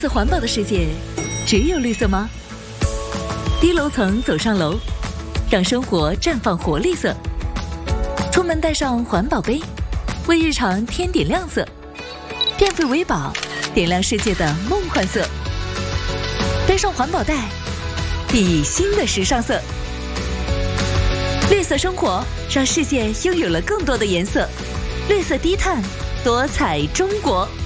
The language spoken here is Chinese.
环保的世界，只有绿色吗？低楼层走上楼，让生活绽放活力色。出门带上环保杯，为日常添点亮色。变废为宝，点亮世界的梦幻色。带上环保袋，熠熠新的时尚色。绿色生活，让世界拥有了更多的颜色。绿色低碳，多彩中国。